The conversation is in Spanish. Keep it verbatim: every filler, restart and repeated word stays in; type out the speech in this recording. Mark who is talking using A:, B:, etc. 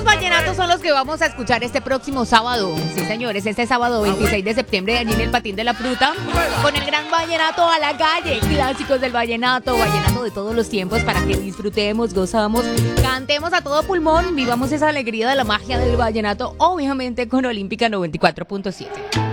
A: Esos vallenatos son los que vamos a escuchar este próximo sábado. Sí, señores, este sábado veintiséis de septiembre allí en el Patín de la Fruta, con el gran vallenato a la calle, clásicos del vallenato, vallenato de todos los tiempos para que disfrutemos, gozamos, cantemos a todo pulmón, vivamos esa alegría de la magia del vallenato, obviamente con Olímpica noventa y cuatro punto siete.